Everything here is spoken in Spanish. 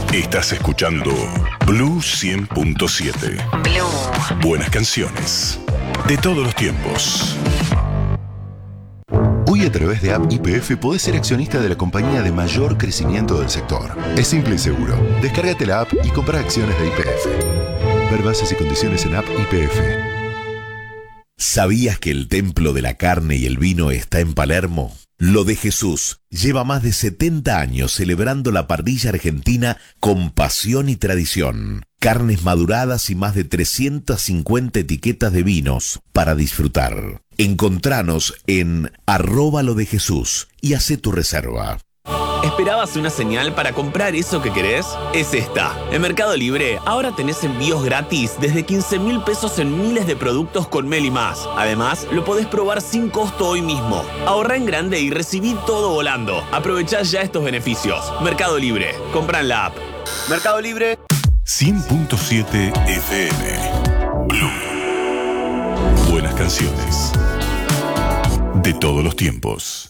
Estás escuchando Blue 100.7. Blue. Buenas canciones de todos los tiempos. Hoy a través de App YPF podés ser accionista de la compañía de mayor crecimiento del sector. Es simple y seguro. Descárgate la app y compra acciones de YPF. Ver bases y condiciones en App YPF. ¿Sabías que el templo de la carne y el vino está en Palermo? Lo de Jesús lleva más de 70 años celebrando la parrilla argentina con pasión y tradición. Carnes maduradas y más de 350 etiquetas de vinos para disfrutar. Encontranos en @lodejesús y hacé tu reserva. ¿Esperabas una señal para comprar eso que querés? Es esta. En Mercado Libre ahora tenés envíos gratis desde 15.000 pesos en miles de productos con Meli Más. Además, lo podés probar sin costo hoy mismo. Ahorrá en grande y recibí todo volando. Aprovechá ya estos beneficios. Mercado Libre. Comprá en la app. Mercado Libre. 100.7 FM. Blue. Buenas canciones de todos los tiempos.